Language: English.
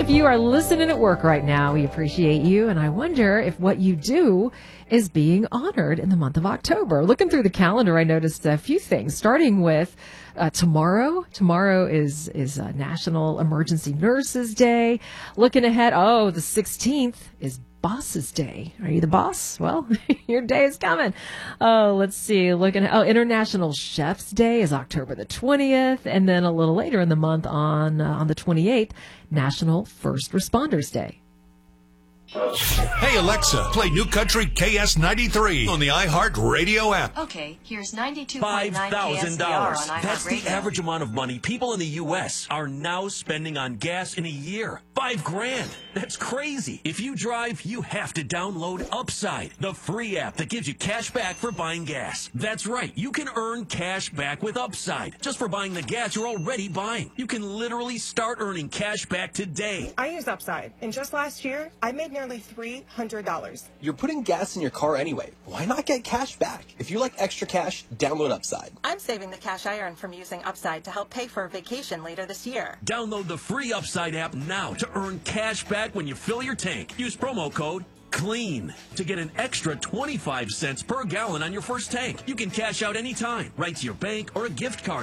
If you are listening at work right now, we appreciate you. And I wonder if what you do is being honored in the month of October. Looking through the calendar, I noticed a few things, starting with tomorrow. Tomorrow is National Emergency Nurses Day. Looking ahead, the 16th is Boss's Day. Are you the boss? Well, your day is coming. Let's see. International Chef's Day is October the 20th. And then a little later in the month on the 28th, National First Responders Day. Hey, Alexa, play New Country KS93 on the iHeart Radio app. Okay, here's 92.9 KSDR on iHeart That's Radio. the average amount of money people in the U.S. are now spending on gas in a year. $5,000. That's crazy. If you drive, you have to download Upside, the free app that gives you cash back for buying gas. That's right. You can earn cash back with Upside just for buying the gas you're already buying. You can literally start earning cash back today. I use Upside, and just last year, I made nearly $300. You're putting gas in your car anyway. Why not get cash back? If you like extra cash, download Upside. I'm saving the cash I earn from using Upside to help pay for a vacation later this year. Download the free Upside app now to earn cash back when you fill your tank. Use promo code CLEAN to get an extra 25 cents per gallon on your first tank. You can cash out anytime, right to your bank or a gift card.